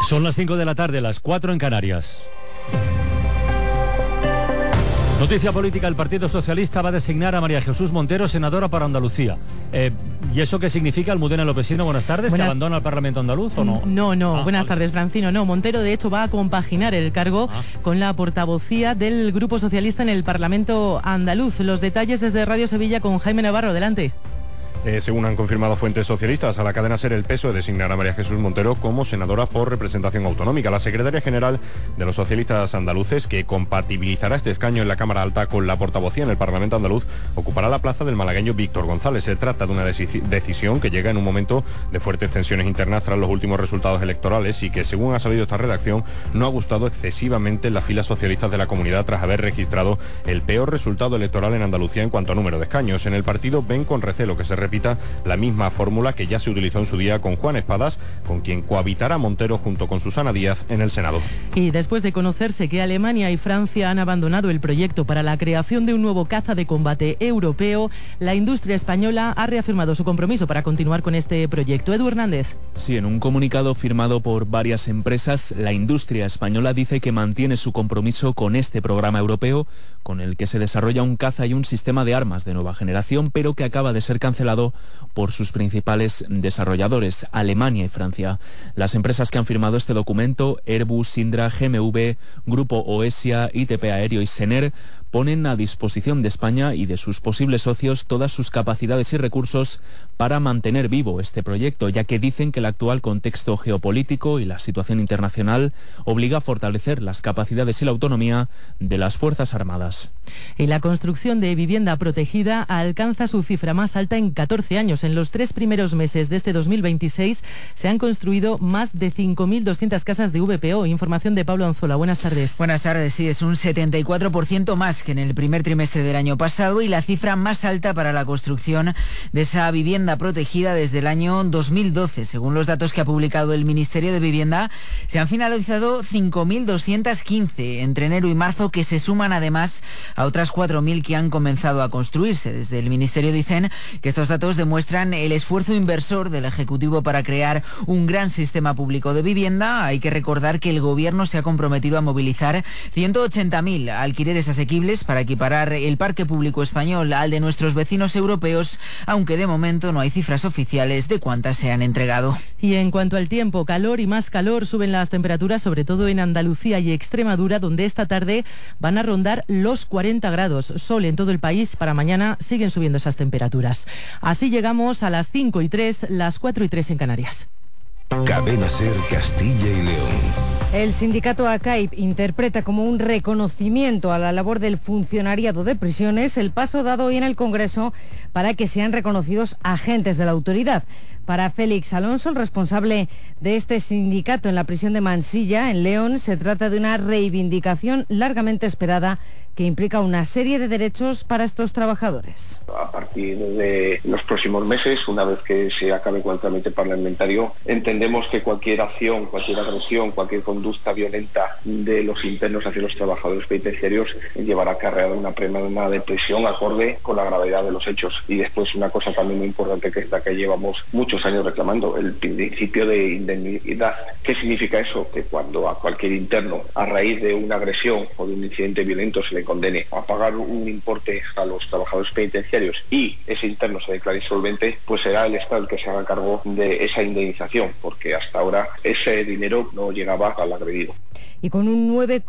Son las 5 de la tarde, las 4 en Canarias. Noticia política: el Partido Socialista va a designar a María Jesús Montero senadora para Andalucía. ¿Y eso qué significa? Almudena Lopesino, buenas tardes. ¿Que abandona el Parlamento andaluz o no? No. Buenas tardes, Francino. No, Montero de hecho va a compaginar el cargo con la portavocía del Grupo Socialista en el Parlamento andaluz. Los detalles desde Radio Sevilla con Jaime Navarro. Adelante. Según han confirmado fuentes socialistas a la cadena SER, el PSOE designará a María Jesús Montero como senadora por representación autonómica. La secretaria general de los socialistas andaluces, que compatibilizará este escaño en la Cámara Alta con la portavocía en el Parlamento andaluz, ocupará la plaza del malagueño Víctor González. Se trata de una decisión que llega en un momento de fuertes tensiones internas tras los últimos resultados electorales y que, según ha sabido esta redacción, no ha gustado excesivamente en las filas socialistas de la comunidad tras haber registrado el peor resultado electoral en Andalucía en cuanto a número de escaños. En el partido ven con recelo que se repita la misma fórmula que ya se utilizó en su día con Juan Espadas, con quien cohabitará Montero junto con Susana Díaz en el Senado. Y después de conocerse que Alemania y Francia han abandonado el proyecto para la creación de un nuevo caza de combate europeo, la industria española ha reafirmado su compromiso para continuar con este proyecto. Edu Hernández. Sí, en un comunicado firmado por varias empresas, la industria española dice que mantiene su compromiso con este programa europeo, con el que se desarrolla un caza y un sistema de armas de nueva generación, pero que acaba de ser cancelado por sus principales desarrolladores, Alemania y Francia. Las empresas que han firmado este documento, Airbus, Indra, GMV, Grupo Oesia, ITP Aéreo y Sener, ponen a disposición de España y de sus posibles socios todas sus capacidades y recursos para mantener vivo este proyecto, ya que dicen que el actual contexto geopolítico y la situación internacional obliga a fortalecer las capacidades y la autonomía de las Fuerzas Armadas. Y la construcción de vivienda protegida alcanza su cifra más alta en 14 años. En los 3 primeros meses de este 2026 se han construido más de 5.200 casas de VPO. Información de Pablo Anzola. Buenas tardes. Buenas tardes. Sí, es un 74% más que en el primer trimestre del año pasado y la cifra más alta para la construcción de esa vivienda protegida desde el año 2012. Según los datos que ha publicado el Ministerio de Vivienda, se han finalizado 5.215 entre enero y marzo, que se suman además a otras 4.000 que han comenzado a construirse. Desde el Ministerio dicen que estos datos demuestran el esfuerzo inversor del Ejecutivo para crear un gran sistema público de vivienda. Hay que recordar que el Gobierno se ha comprometido a movilizar 180.000 alquileres asequibles para equiparar el parque público español al de nuestros vecinos europeos, aunque de momento no hay cifras oficiales de cuántas se han entregado. Y en cuanto al tiempo, calor y más calor, suben las temperaturas, sobre todo en Andalucía y Extremadura, donde esta tarde van a rondar los 40 grados. Sol en todo el país. Para mañana siguen subiendo esas temperaturas. Así llegamos a las 5:03, las 4:03 en Canarias. Cadena SER Castilla y León. El sindicato ACAIP interpreta como un reconocimiento a la labor del funcionariado de prisiones el paso dado hoy en el Congreso para que sean reconocidos agentes de la autoridad. Para Félix Alonso, el responsable de este sindicato en la prisión de Mansilla, en León, se trata de una reivindicación largamente esperada que implica una serie de derechos para estos trabajadores. A partir de los próximos meses, una vez que se acabe con el trámite parlamentario, entendemos que cualquier acción, cualquier agresión, cualquier conducta violenta de los internos hacia los trabajadores penitenciarios llevará acarreada una pena de prisión acorde con la gravedad de los hechos. Y después una cosa también muy importante, que es la que llevamos muchos años reclamando, el principio de indemnidad. ¿Qué significa eso? Que cuando a cualquier interno, a raíz de una agresión o de un incidente violento, se le condene a pagar un importe a los trabajadores penitenciarios y ese interno se declara insolvente, pues será el Estado el que se haga cargo de esa indemnización, porque hasta ahora ese dinero no llegaba al agredido. Y con un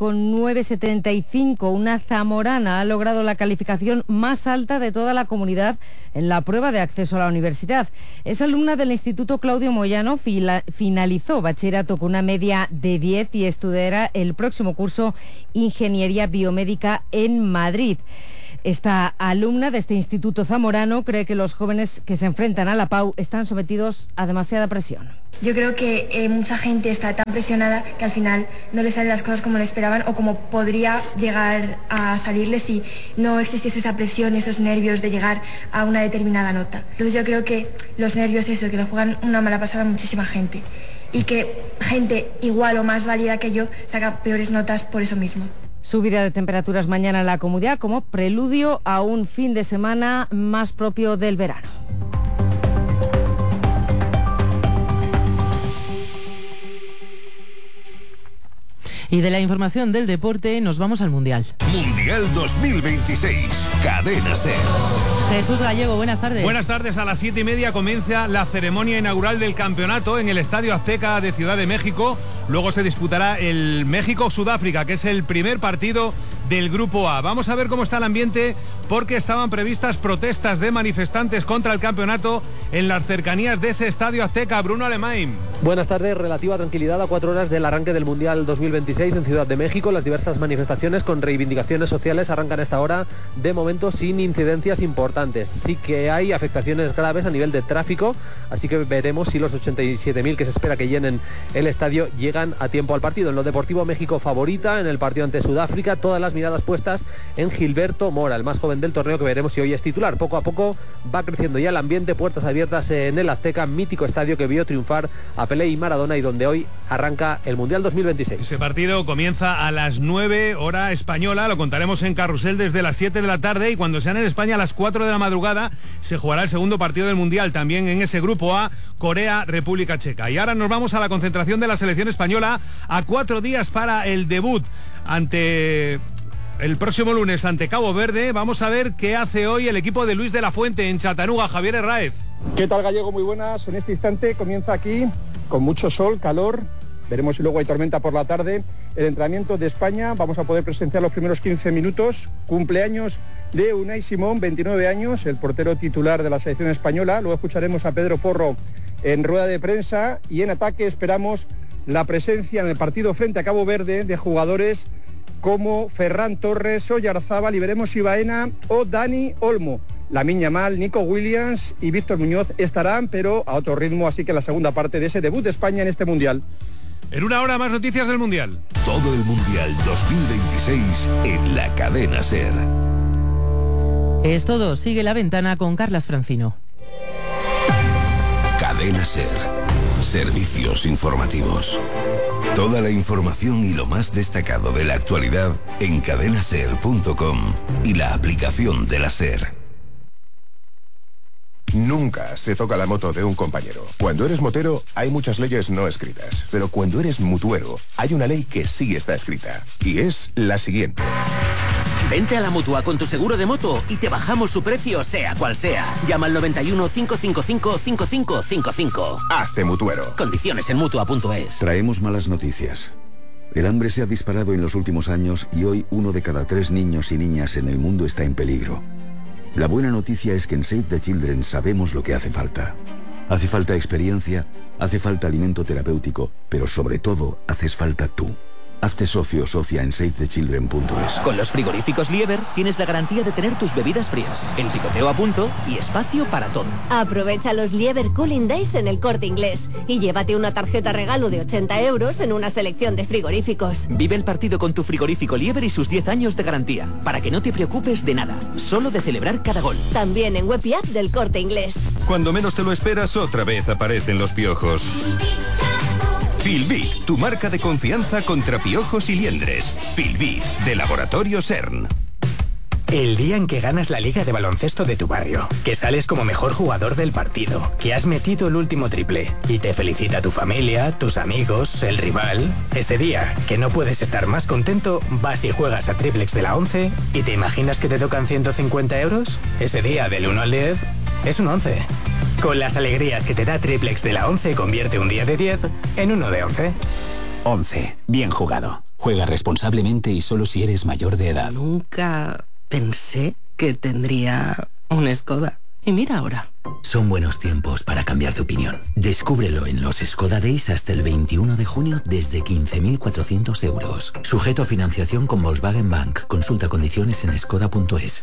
9,975, una zamorana ha logrado la calificación más alta de toda la comunidad en la prueba de acceso a la universidad. Es alumna del Instituto Claudio Moyano, finalizó bachillerato con una media de 10 y estudiará el próximo curso Ingeniería Biomédica en Madrid. Esta alumna de este instituto zamorano cree que los jóvenes que se enfrentan a la PAU están sometidos a demasiada presión. Yo creo que mucha gente está tan presionada que al final no les salen las cosas como le esperaban o como podría llegar a salirles si no existiese esa presión, esos nervios de llegar a una determinada nota. Entonces yo creo que los nervios, eso, que lo juegan una mala pasada muchísima gente y que gente igual o más válida que yo saca peores notas por eso mismo. Subida de temperaturas mañana en la comunidad como preludio a un fin de semana más propio del verano. Y de la información del deporte nos vamos al Mundial. Mundial 2026, Cadena SER. Jesús Gallego, buenas tardes. Buenas tardes, a las 7:30 comienza la ceremonia inaugural del campeonato en el Estadio Azteca de Ciudad de México. Luego se disputará el México-Sudáfrica, que es el primer partido del Grupo A. Vamos a ver cómo está el ambiente, porque estaban previstas protestas de manifestantes contra el campeonato en las cercanías de ese Estadio Azteca. Bruno Alemán. Buenas tardes, relativa tranquilidad a 4 horas del arranque del Mundial 2026 en Ciudad de México. Las diversas manifestaciones con reivindicaciones sociales arrancan a esta hora, de momento sin incidencias importantes. Sí que hay afectaciones graves a nivel de tráfico, así que veremos si los 87.000 que se espera que llenen el estadio llegan a tiempo al partido. En lo deportivo, México favorita en el partido ante Sudáfrica, todas las miradas puestas en Gilberto Mora, el más joven del torneo, que veremos si hoy es titular. Poco a poco va creciendo ya el ambiente, puertas abiertas en el Azteca, mítico estadio que vio triunfar a Pelé y Maradona y donde hoy arranca el Mundial 2026. Ese partido comienza a las 9 hora española, lo contaremos en Carrusel desde las 7 de la tarde, y cuando sean en España a las 4 de la madrugada se jugará el segundo partido del Mundial, también en ese Grupo A, Corea, República Checa. Y ahora nos vamos a la concentración de la selección española a 4 días para el debut ante el próximo lunes ante Cabo Verde. Vamos a ver qué hace hoy el equipo de Luis de la Fuente en Chattanooga. Javier Herráez. ¿Qué tal, Gallego? Muy buenas. En este instante comienza aquí con mucho sol, calor. Veremos si luego hay tormenta por la tarde. El entrenamiento de España, vamos a poder presenciar los primeros 15 minutos. Cumpleaños de Unai Simón, 29 años, el portero titular de la selección española. Luego escucharemos a Pedro Porro en rueda de prensa, y en ataque esperamos la presencia en el partido frente a Cabo Verde de jugadores como Ferran Torres, Oyarzábal, y veremos si Baena o Dani Olmo. Lamine Yamal, Nico Williams y Víctor Muñoz estarán, pero a otro ritmo, así que la segunda parte de ese debut de España en este Mundial. En una hora más noticias del Mundial. Todo el Mundial 2026 en la Cadena SER. Es todo, sigue La Ventana con Carlas Francino. Cadena SER. Servicios informativos. Toda la información y lo más destacado de la actualidad en cadenaser.com y la aplicación de la SER. Nunca se toca la moto de un compañero. Cuando eres motero hay muchas leyes no escritas, pero cuando eres mutuero hay una ley que sí está escrita, y es la siguiente. Vente a la Mutua con tu seguro de moto y te bajamos su precio, sea cual sea. Llama al 91 555 5555. Hazte mutuero. Condiciones en Mutua.es. Traemos malas noticias. El hambre se ha disparado en los últimos años y hoy 1 de cada 3 niños y niñas en el mundo está en peligro. La buena noticia es que en Save the Children sabemos lo que hace falta. Hace falta experiencia, hace falta alimento terapéutico, pero sobre todo haces falta tú. Hazte socio o socia en SaveTheChildren.es. Con los frigoríficos Lieber tienes la garantía de tener tus bebidas frías, el picoteo a punto y espacio para todo. Aprovecha los Lieber Cooling Days en El Corte Inglés y llévate una tarjeta regalo de 80 euros en una selección de frigoríficos. Vive el partido con tu frigorífico Lieber y sus 10 años de garantía, para que no te preocupes de nada, solo de celebrar cada gol. También en web y app del Corte Inglés. Cuando menos te lo esperas, otra vez aparecen los piojos. Filbit, tu marca de confianza contra piojos y liendres. Filbit, de Laboratorio CERN. El día en que ganas la liga de baloncesto de tu barrio, que sales como mejor jugador del partido, que has metido el último triple y te felicita tu familia, tus amigos, el rival. Ese día, que no puedes estar más contento, vas y juegas a Triplex de la 11 y te imaginas que te tocan 150 euros. Ese día, del 1 al 10, es un 11. Con las alegrías que te da Triplex de la 11, convierte un día de 10 en uno de 11. 11. Bien jugado. Juega responsablemente y solo si eres mayor de edad. Nunca pensé que tendría un Skoda. Y mira ahora. Son buenos tiempos para cambiar de opinión. Descúbrelo en los Skoda Days hasta el 21 de junio desde 15.400 euros. Sujeto a financiación con Volkswagen Bank. Consulta condiciones en skoda.es.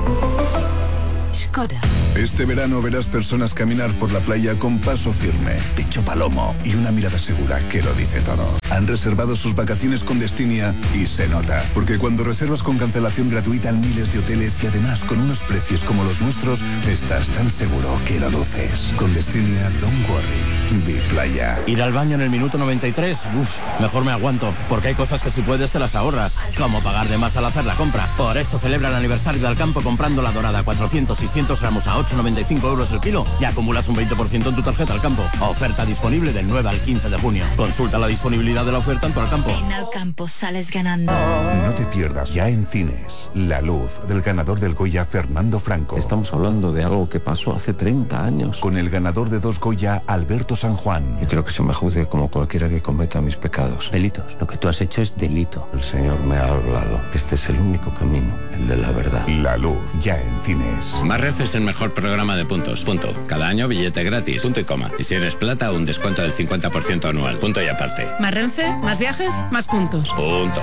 Skoda. Este verano verás personas caminar por la playa con paso firme, pecho palomo y una mirada segura que lo dice todo. Han reservado sus vacaciones con Destinia y se nota, porque cuando reservas con cancelación gratuita en miles de hoteles y además con unos precios como los nuestros, estás tan seguro que lo luces. Con Destinia, don't worry, vi playa. Ir al baño en el minuto 93, mejor me aguanto, porque hay cosas que si puedes te las ahorras, como pagar de más al hacer la compra. Por esto celebra el aniversario del campo comprando la dorada 400 y 100 200 gramos a 8,95 euros el kilo y acumulas un 20% en tu tarjeta Al Campo. Oferta disponible del 9 al 15 de junio. Consulta la disponibilidad de la oferta en tu Al Campo. En Al Campo sales ganando. No te pierdas ya en cines La Luz, del ganador del Goya Fernando Franco. Estamos hablando de algo que pasó hace 30 años. Con el ganador de 2 Goya, Alberto San Juan. Y creo que se me juzgue como cualquiera que cometa mis pecados. Delitos. Lo que tú has hecho es delito. El Señor me ha hablado. Este es el único camino, el de la verdad. La Luz, ya en cines. Más Renfe es el mejor programa de puntos. Punto. Cada año billete gratis. Punto y coma. Y si eres plata, un descuento del 50% anual. Punto y aparte. Más Renfe, más viajes, más puntos. Punto.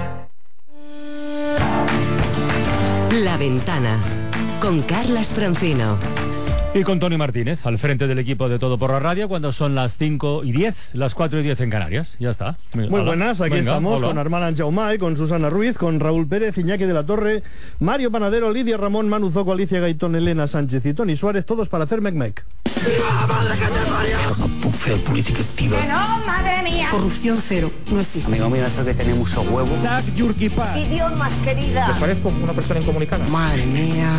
La Ventana, con Carlas Francino. Y con Tony Martínez, al frente del equipo de Todo por la Radio, cuando son las 5:10, las 4:10 en Canarias. Ya está. Muy buenas, aquí estamos con Armand Anjaumay, con Susana Ruiz, con Raúl Pérez, Iñaki de la Torre, Mario Panadero, Lidia Ramón, Manu Zoco, Alicia Gaitón, Elena Sánchez y Tony Suárez, todos para hacer Mec. Política activa. No, madre mía. Corrupción cero, no existe. Amigo mío, esto que tenemos a huevo. Idioma, querida. ¿Les parezco una persona incomunicada? Madre mía.